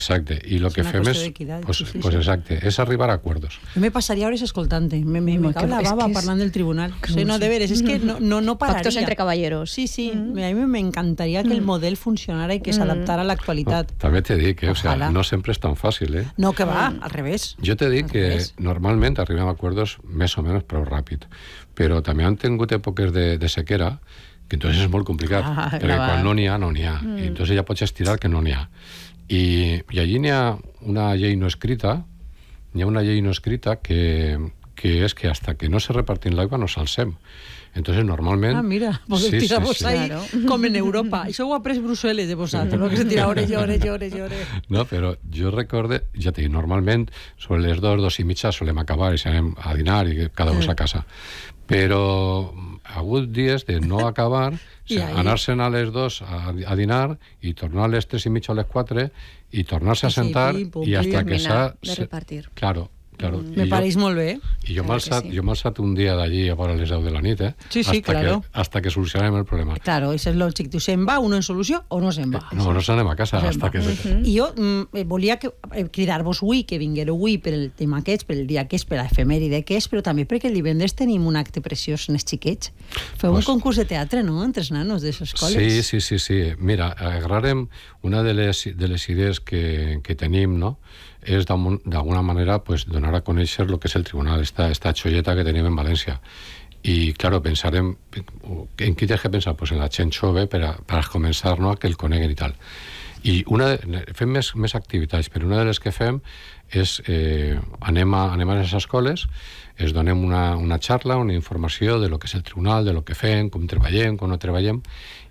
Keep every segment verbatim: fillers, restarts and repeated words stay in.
Exacte, i el que fem és, pues, sí, sí, pues exacte, és arribar a acuerdos. Jo me passaria hores escoltant-te, me, me, me cau la baba es... parlant del tribunal. O sigui, no, de veres, és que no, no, no pararia. Pactos entre caballeros. Sí, sí, mm. a mi m'encantaria que el model funcionara i que mm. s'adaptara a l'actualitat. No, també te dic, eh, o sea, no sempre és tan fàcil, eh? No, que va, al revés. Jo te dic que revés. Normalment arribem a acuerdos més o menys prou ràpid, però també han tingut èpoques de, de sequera que entonces és molt complicat, ah, perquè clar. Quan no n'hi ha, no n'hi ha, mm. i entonces ja pots estirar que no n'hi ha. I, i allí n'hi ha una llei no escrita, n'hi ha una llei no escrita que, que és que hasta que no se repartim l'aigua no s'alcem. Entonces, normalment... Ah, mira, podeu sí, tirar sí, vos sí. ahí, claro. Com en Europa. Això ho ha pres Brussel·les de vosaltres, no? Que se tira hores i hores i hores i hores. No, però jo recorde, ja t'he dit, normalment sobre les dos, dos i mitja solem acabar i anem a dinar i cada un a casa. Però ha hagut dies de no acabar, o sigui, anar-se'n a les dos a, a dinar i tornar a les tres i mitja o a les quatre i tornar-se a sentar sí, pim, pum, i hasta que s'ha... de repartir. Claro. Claro. Mm. Me pareix molt bé. I jo m'he alçat, sí. alçat un dia d'allí a vora les deu de la nit, eh? Sí, sí, hasta claro. Que, hasta que solucionem el problema. Claro, això és lògic. Tu se'n va, uno en solució o no se'n va. Eh, no, no s'anem a casa no hasta que... Uh-huh. I jo mm, volia que, eh, cridar-vos avui, que vingueu avui per el tema aquest, per el dia que és, per l'efemèride que és, però també perquè el divendres tenim un acte preciós en els xiquets. Feu pues... un concurs de teatre, no?, entre els nanos de les escoles. Sí, sí, sí, sí. Mira, agarrarem una de les, de les idees que, que tenim, no?, és d'alguna manera pues, donar a conèixer el que és el tribunal, esta, esta xolleta que tenim en València. I, claro, pensarem... En qui tens que pensar? Pues en la gent jove per a, per a començar, no?, a que el coneguen i tal. I una de, fem més, més activitats, però una de les que fem és eh, anem, a, anem a les escoles, es donem una, una xarra, una informació de lo que és el tribunal, de lo que fem, com treballem, com no treballem,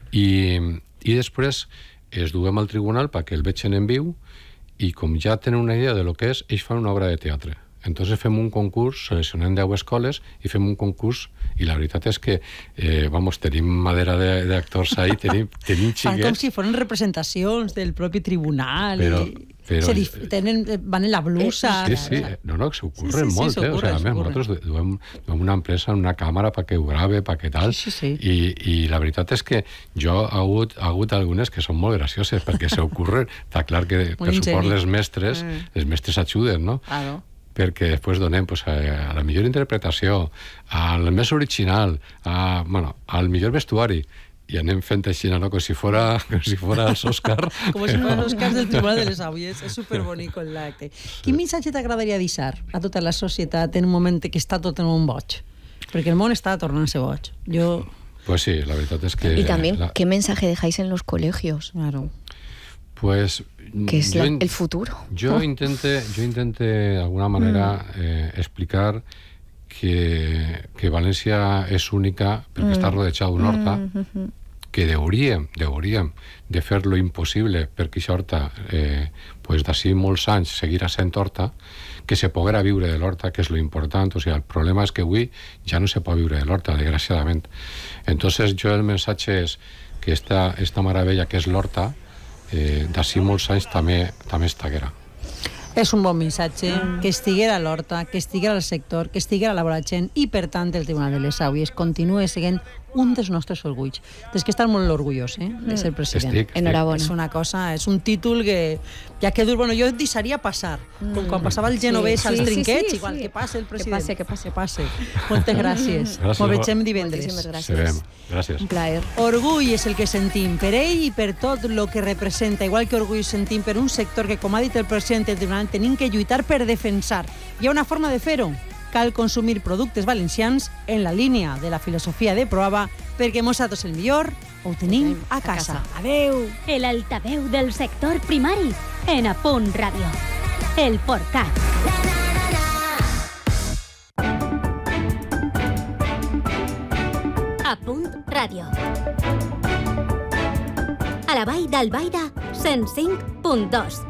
i, i després es duem al tribunal perquè el vegin en viu i com ja tenen una idea de lo que és, ells fan una obra de teatre. Entonces fem un concurs, seleccionem deu escoles i fem un concurs, i la veritat és que eh, vamos, tenim madera d'actors ahí, tenim, tenim xiquets. Fan com si foren representacions del propi tribunal. Però, i... però... Se dif... tenen, van en la blusa. Sí, sí, no, no, que s'ocorren sí, sí, molt, sí, eh? O sea, més, nosaltres duem, duem una empresa, una càmera perquè ho grave, perquè tal, sí, sí, sí. I, i la veritat és que jo ha hagut, ha hagut algunes que són molt gracioses, perquè s'ocorren, està clar que per suport les mestres, mm. les mestres ajuden, no? Claro. Perquè després donem pues, a, a la millor interpretació, al més original, a, bueno, al millor vestuari, i anem fent així, no? Com si fora, com si fora els Òscar. Com si fora els Òscars del Tribunal de les Aules. És superbonic l'acte. Quin missatge t'agradaria deixar a tota la societat en un moment que està tot en un boig? Perquè el món està tornant-se boig. Jo... Pues sí, la veritat és que... Y también, la... ¿qué mensaje dejáis en los colegios? Claro. Pues... Que es la, el futuro. Yo intente, yo intente de alguna manera mm. eh, explicar que, que València és única perquè mm. està rodejada d'un horta, mm. que hauríem, hauríem de fer lo impossible perquè aquesta horta, eh, pues d'ací molts anys seguirà sent horta, que se poguera viure de l'horta, que és lo important. O sigui, el problema és que avui ja no se pot viure de l'horta, desgraciadament. Entonces, jo el missatge és que esta, esta meravella que és l'horta, Eh, d'ací molts anys també, també estiguera. És un bon missatge, que estiguera a l'horta, que estiguera al sector, que estiguera a la vora gent i, per tant, el Tribunal de les Aules continua sent un dels nostres orgulls. Tens que estar molt orgullós, eh, de ser president. Estic, Enhorabona. És una cosa, és un títol que ja que dur, bueno, jo et deixaria passar, mm. com quan passava el genovès sí, als sí, trinquets, sí, sí, igual, sí. Que passe el president. Que passe, que passe. Que passe. Moltes gràcies. Gràcies. Ens vegem divendres. Moltíssimes gràcies. Gràcies. Un plaer. Orgull és el que sentim per ell i per tot el que representa, igual que orgull sentim per un sector que, com ha dit el president del tribunal, tenim que lluitar per defensar. Hi ha una forma de fer-ho. Cal consumir productes valencians en la línia de la filosofia de Proava perquè nosaltres el millor ho tenim a casa. Adeu! El altaveu del sector primari en A Punt Ràdio. El Porcat. A Punt Ràdio. A la Vall d'Albaida, cent cinc punt dos.